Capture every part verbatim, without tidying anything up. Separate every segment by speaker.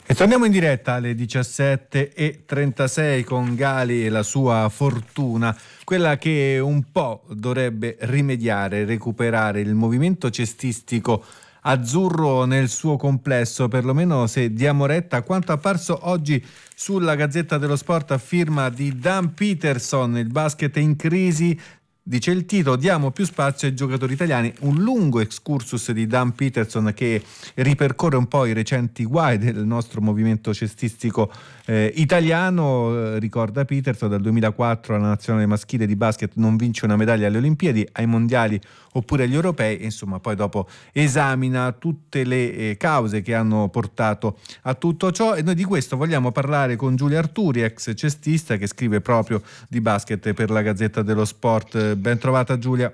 Speaker 1: E torniamo in diretta alle diciassette e trentasei con Gali e la sua fortuna, quella che un po' dovrebbe rimediare, recuperare il movimento cestistico azzurro nel suo complesso, perlomeno se diamo retta a quanto apparso oggi sulla Gazzetta dello Sport a firma di Dan Peterson. Il basket è in crisi, dice il titolo, diamo più spazio ai giocatori italiani. Un lungo excursus di Dan Peterson che ripercorre un po' i recenti guai del nostro movimento cestistico eh, italiano. Eh, ricorda Peterson, dal duemilaquattro la nazionale maschile di basket non vince una medaglia alle Olimpiadi, ai mondiali oppure agli europei. Insomma, poi dopo esamina tutte le eh, cause che hanno portato a tutto ciò, e noi di questo vogliamo parlare con Giulia Arturi, ex cestista che scrive proprio di basket per la Gazzetta dello Sport. Ben trovata Giulia.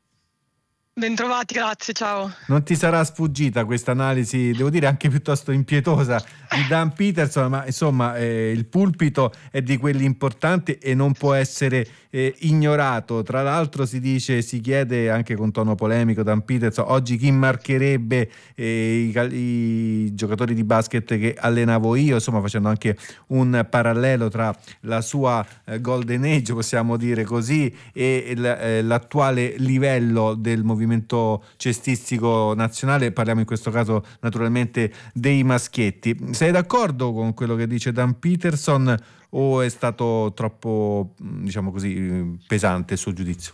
Speaker 2: Bentrovati, grazie, ciao.
Speaker 1: Non ti sarà sfuggita questa analisi, devo dire anche piuttosto impietosa, di Dan Peterson, ma insomma eh, il pulpito è di quelli importanti e non può essere eh, ignorato. Tra l'altro si dice, si chiede anche con tono polemico, Dan Peterson, oggi chi marcherebbe eh, i, i giocatori di basket che allenavo io, insomma facendo anche un parallelo tra la sua eh, golden age, possiamo dire così, e il, eh, l'attuale livello del movimento movimento cestistico nazionale. Parliamo in questo caso naturalmente dei maschietti. Sei d'accordo con quello che dice Dan Peterson o è stato troppo, diciamo così, pesante il suo giudizio?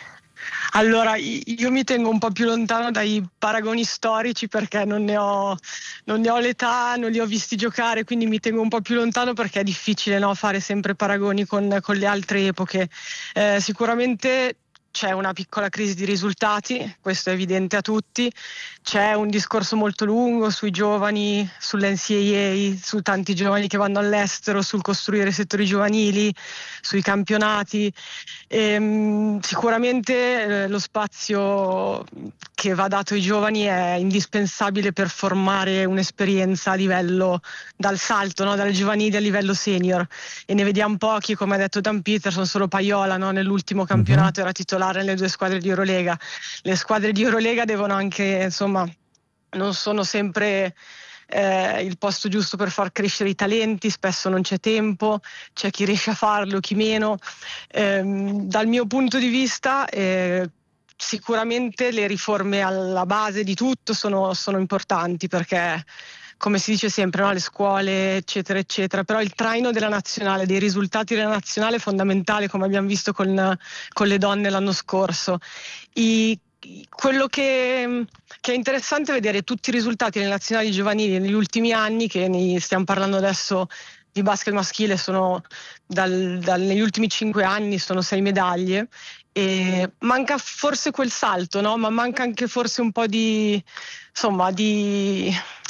Speaker 2: Allora, io mi tengo un po' più lontano dai paragoni storici perché non ne ho, non ne ho l'età, non li ho visti giocare, quindi mi tengo un po' più lontano perché è difficile, no, fare sempre paragoni con, con le altre epoche. Eh, sicuramente c'è una piccola crisi di risultati, questo è evidente a tutti, c'è un discorso molto lungo sui giovani, sull'N C A A, su tanti giovani che vanno all'estero, sul costruire settori giovanili, sui campionati. E, sicuramente eh, lo spazio che va dato ai giovani è indispensabile per formare un'esperienza a livello, dal salto, no? Dal giovanile a livello senior, e ne vediamo pochi, come ha detto Dan Peterson, solo Paiola, no? Nell'ultimo campionato era titolare nelle due squadre di Eurolega. Le squadre di Eurolega devono anche, insomma, non sono sempre eh, il posto giusto per far crescere i talenti, spesso non c'è tempo, c'è chi riesce a farlo, chi meno. Ehm, dal mio punto di vista eh, sicuramente le riforme alla base di tutto sono, sono importanti, perché come si dice sempre, no? Le scuole eccetera eccetera, però il traino della nazionale, dei risultati della nazionale è fondamentale, come abbiamo visto con, con le donne l'anno scorso. I, quello che, che è interessante è vedere tutti i risultati delle nazionali giovanili negli ultimi anni, che ne stiamo parlando adesso di basket maschile, sono dal, dal, negli ultimi cinque anni sono sei medaglie, e manca forse quel salto, no? Ma manca anche forse un po' di, insomma, di...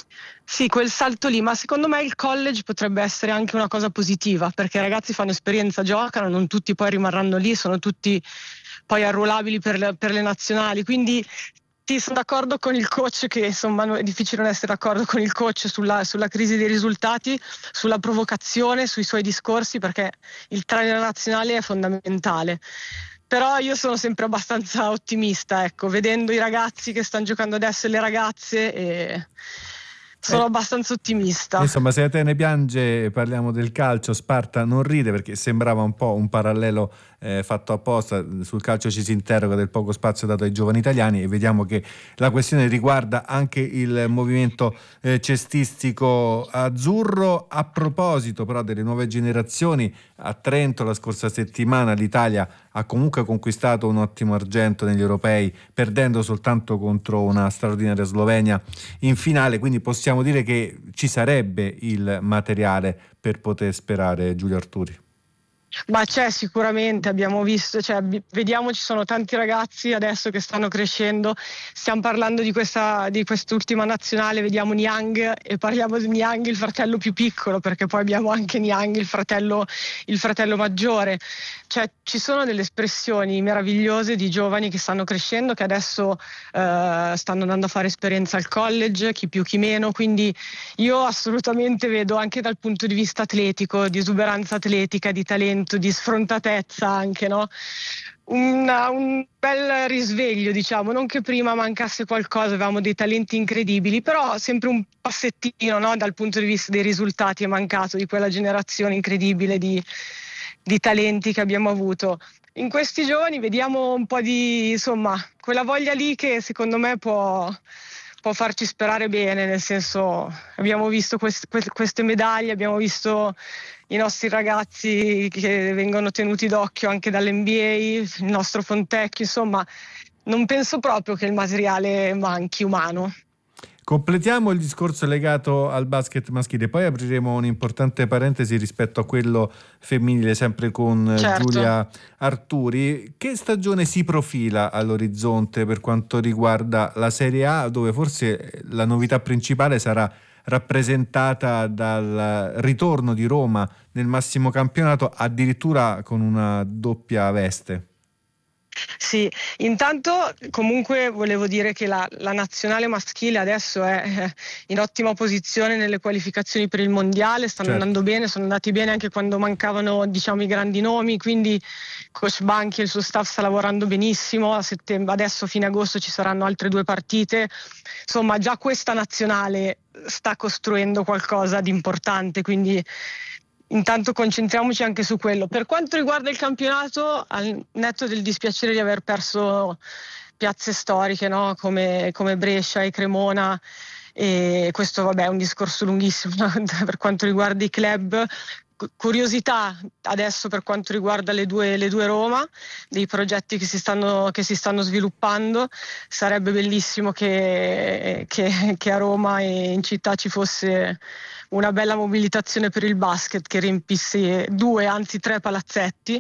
Speaker 2: Sì, quel salto lì, ma secondo me il college potrebbe essere anche una cosa positiva, perché i ragazzi fanno esperienza, giocano, non tutti poi rimarranno lì, sono tutti poi arruolabili per le, per le nazionali, quindi sì, sono d'accordo con il coach, che insomma è difficile non essere d'accordo con il coach sulla, sulla crisi dei risultati, sulla provocazione, sui suoi discorsi, perché il traino nazionale è fondamentale. Però io sono sempre abbastanza ottimista, ecco, vedendo i ragazzi che stanno giocando adesso e le ragazze, e sono eh, abbastanza ottimista.
Speaker 1: Insomma, se Atene piange, parliamo del calcio, Sparta non ride, perché sembrava un po' un parallelo eh, fatto apposta. Sul calcio ci si interroga del poco spazio dato ai giovani italiani, e vediamo che la questione riguarda anche il movimento eh, cestistico azzurro. A proposito però delle nuove generazioni, a Trento la scorsa settimana l'Italia ha comunque conquistato un ottimo argento negli europei, perdendo soltanto contro una straordinaria Slovenia in finale, quindi possiamo dire che ci sarebbe il materiale per poter sperare, Giulia Arturi.
Speaker 2: Ma c'è sicuramente, abbiamo visto, cioè, vediamo, ci sono tanti ragazzi adesso che stanno crescendo. Stiamo parlando di questa di quest'ultima nazionale, vediamo Niang, e parliamo di Niang il fratello più piccolo, perché poi abbiamo anche Niang il fratello il fratello maggiore. Cioè, ci sono delle espressioni meravigliose di giovani che stanno crescendo, che adesso eh, stanno andando a fare esperienza al college, chi più chi meno, quindi io assolutamente vedo, anche dal punto di vista atletico, di esuberanza atletica, di talento, di sfrontatezza anche, no? Una, un bel risveglio, diciamo, non che prima mancasse qualcosa, avevamo dei talenti incredibili, però sempre un passettino, no? Dal punto di vista dei risultati è mancato di quella generazione incredibile di, di talenti che abbiamo avuto. In questi giorni vediamo un po' di, insomma, quella voglia lì che secondo me può, può farci sperare bene, nel senso abbiamo visto quest, queste medaglie, abbiamo visto i nostri ragazzi che vengono tenuti d'occhio anche dall'N B A, il nostro Fontecchio, insomma non penso proprio che il materiale manchi umano.
Speaker 1: Completiamo il discorso legato al basket maschile, poi apriremo un'importante parentesi rispetto a quello femminile, sempre con
Speaker 2: Certo.
Speaker 1: Giulia Arturi. Che stagione si profila all'orizzonte per quanto riguarda la Serie A, dove forse la novità principale sarà rappresentata dal ritorno di Roma nel massimo campionato, addirittura con una doppia veste?
Speaker 2: Sì, intanto comunque volevo dire che la, la nazionale maschile adesso è in ottima posizione nelle qualificazioni per il mondiale, stanno certo. andando bene, sono andati bene anche quando mancavano, diciamo, i grandi nomi, quindi coach Banchi e il suo staff sta lavorando benissimo. A settembre, adesso fine agosto ci saranno altre due partite, insomma già questa nazionale sta costruendo qualcosa di importante, quindi intanto concentriamoci anche su quello. Per quanto riguarda il campionato, al netto del dispiacere di aver perso piazze storiche, no? come, come Brescia e Cremona, e questo vabbè è un discorso lunghissimo per quanto riguarda i club. Curiosità adesso per quanto riguarda le due, le due Roma, dei progetti che si stanno, che si stanno sviluppando. Sarebbe bellissimo che, che, che a Roma e in città ci fosse una bella mobilitazione per il basket che riempisse due, anzi tre palazzetti.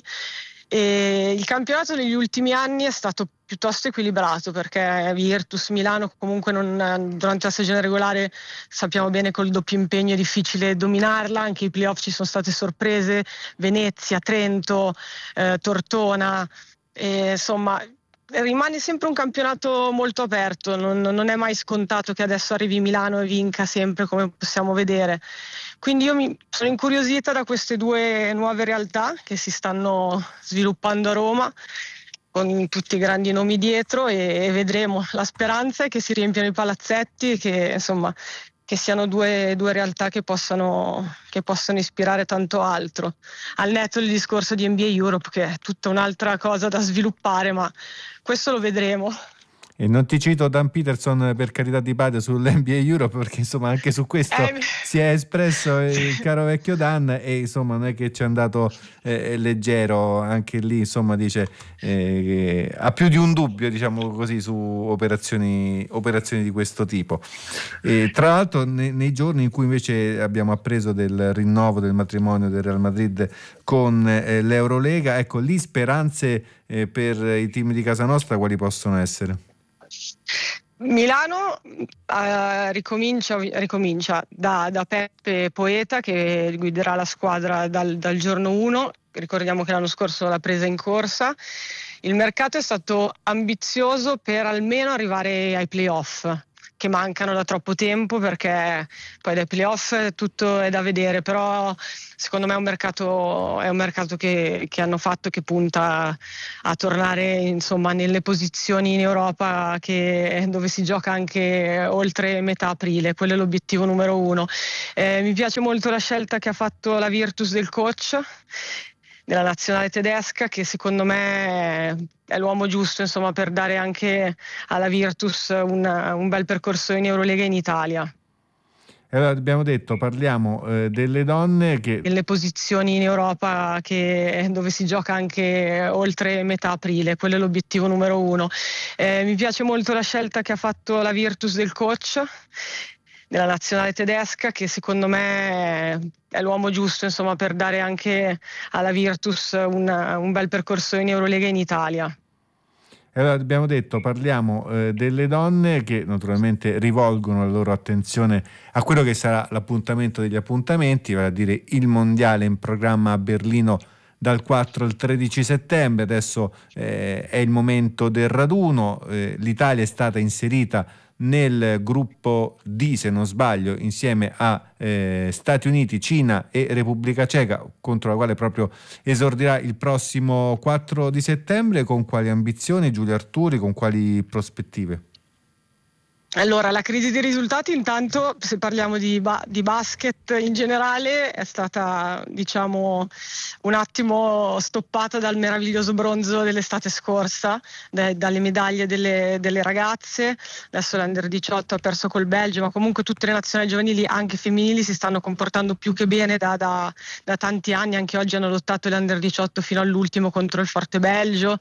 Speaker 2: E il campionato negli ultimi anni è stato piuttosto equilibrato, perché Virtus, Milano comunque non, durante la stagione regolare sappiamo bene col doppio impegno è difficile dominarla, anche i playoff ci sono state sorprese, Venezia, Trento, eh, Tortona, e, insomma rimane sempre un campionato molto aperto, non, non è mai scontato che adesso arrivi Milano e vinca sempre, come possiamo vedere. Quindi io mi sono incuriosita da queste due nuove realtà che si stanno sviluppando a Roma, con tutti i grandi nomi dietro, e, e vedremo. La speranza è che si riempiano i palazzetti e che insomma che siano due, due realtà che possano, che possano ispirare tanto altro, al netto del discorso di N B A Europe, che è tutta un'altra cosa da sviluppare, ma questo lo vedremo.
Speaker 1: E non ti cito Dan Peterson, per carità di padre, sull'N B A Europe, perché insomma anche su questo eh, si è espresso il caro vecchio Dan, e insomma non è che ci è andato eh, leggero, anche lì insomma dice eh, ha più di un dubbio, diciamo così, su operazioni, operazioni di questo tipo. E tra l'altro ne, nei giorni in cui invece abbiamo appreso del rinnovo del matrimonio del Real Madrid con eh, l'Eurolega, ecco, lì speranze eh, per i team di casa nostra quali possono essere?
Speaker 2: Milano uh, ricomincia, ricomincia da, da Peppe Poeta, che guiderà la squadra dal, dal giorno uno. Ricordiamo che l'anno scorso l'ha presa in corsa. Il mercato è stato ambizioso per almeno arrivare ai playoff, che mancano da troppo tempo, perché poi dai playoff tutto è da vedere, però secondo me è un mercato, è un mercato che, che hanno fatto, che punta a tornare insomma nelle posizioni in Europa, che, dove si gioca anche oltre metà aprile. Quello è l'obiettivo numero uno. Eh, mi piace molto la scelta che ha fatto la Virtus del coach della nazionale tedesca, che secondo me è l'uomo giusto insomma per dare anche alla Virtus una, un bel percorso in Eurolega in Italia.
Speaker 1: Allora, abbiamo detto, parliamo eh, delle donne che...
Speaker 2: Nelle posizioni in Europa, che, dove si gioca anche oltre metà aprile, quello è l'obiettivo numero uno. Eh, mi piace molto la scelta che ha fatto la Virtus del coach della nazionale tedesca, che secondo me è l'uomo giusto insomma per dare anche alla Virtus una, un bel percorso in Eurolega in Italia.
Speaker 1: Allora, abbiamo detto, parliamo eh, delle donne che naturalmente rivolgono la loro attenzione a quello che sarà l'appuntamento degli appuntamenti, vale a dire il mondiale in programma a Berlino dal quattro al tredici settembre. Adesso eh, è il momento del raduno, eh, l'Italia è stata inserita nel gruppo D, se non sbaglio, insieme a eh, Stati Uniti, Cina e Repubblica Ceca, contro la quale proprio esordirà il prossimo quattro di settembre. Con quali ambizioni, Giulia Arturi, con quali prospettive?
Speaker 2: Allora, la crisi dei risultati, intanto, se parliamo di, ba- di basket in generale, è stata, diciamo, un attimo stoppata dal meraviglioso bronzo dell'estate scorsa, da- dalle medaglie delle, delle ragazze. Adesso l'Under diciotto ha perso col Belgio, ma comunque tutte le nazionali giovanili, anche femminili, si stanno comportando più che bene da, da, da tanti anni. Anche oggi hanno lottato l'Under diciotto fino all'ultimo contro il forte Belgio.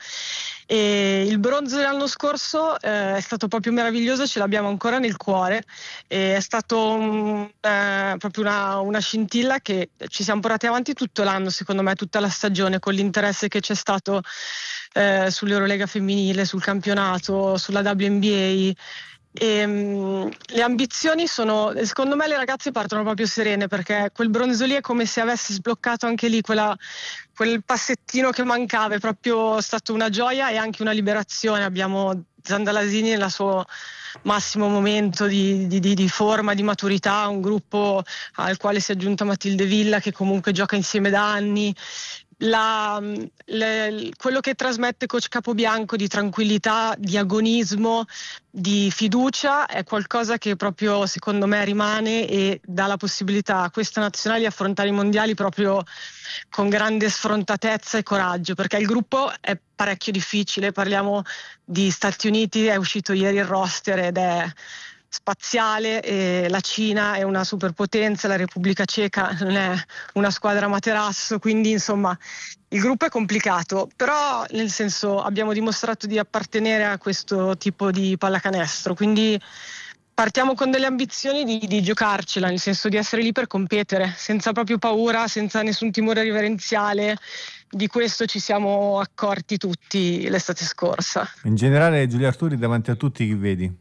Speaker 2: E il bronzo dell'anno scorso eh, è stato proprio meraviglioso, ce l'abbiamo ancora nel cuore, e è stato un, eh, proprio una, una scintilla che ci siamo portati avanti tutto l'anno, secondo me, tutta la stagione, con l'interesse che c'è stato eh, sull'Eurolega femminile, sul campionato, sulla W N B A. E, um, le ambizioni sono, secondo me le ragazze partono proprio serene, perché quel bronzo lì è come se avesse sbloccato anche lì quella, quel passettino che mancava. È proprio stata una gioia e anche una liberazione. Abbiamo Zandalasini nel suo massimo momento di, di, di forma, di maturità, un gruppo al quale si è aggiunta Matilde Villa, che comunque gioca insieme da anni. La, le, quello che trasmette coach Capobianco di tranquillità, di agonismo, di fiducia, è qualcosa che proprio secondo me rimane e dà la possibilità a queste nazionali di affrontare i mondiali proprio con grande sfrontatezza e coraggio, perché il gruppo è parecchio difficile. Parliamo di Stati Uniti, è uscito ieri il roster ed è spaziale, e la Cina è una superpotenza, la Repubblica Ceca non è una squadra materasso, quindi insomma il gruppo è complicato, però nel senso abbiamo dimostrato di appartenere a questo tipo di pallacanestro, quindi partiamo con delle ambizioni di, di giocarcela, nel senso di essere lì per competere, senza proprio paura, senza nessun timore reverenziale. Di questo ci siamo accorti tutti l'estate scorsa.
Speaker 1: In generale, Giulia Arturi, davanti a tutti chi vedi?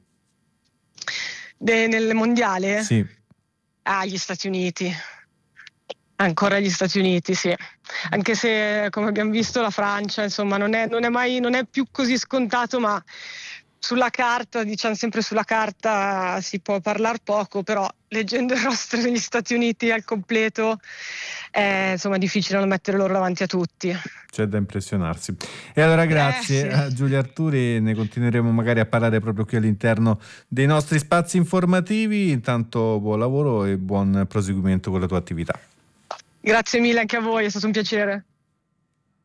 Speaker 2: De, nel mondiale?
Speaker 1: Sì.
Speaker 2: Ah, gli Stati Uniti. Ancora gli Stati Uniti, sì. Anche se, come abbiamo visto, la Francia, insomma, non è, non è mai, non è più così scontato, ma sulla carta, diciamo sempre sulla carta, si può parlare poco, però leggendo il roster degli Stati Uniti al completo è insomma difficile non mettere loro davanti a tutti.
Speaker 1: C'è da impressionarsi. E allora grazie
Speaker 2: eh, sì.
Speaker 1: a Giulia Arturi, ne continueremo magari a parlare proprio qui all'interno dei nostri spazi informativi. Intanto buon lavoro e buon proseguimento con la tua attività.
Speaker 2: Grazie mille anche a voi, è stato un piacere.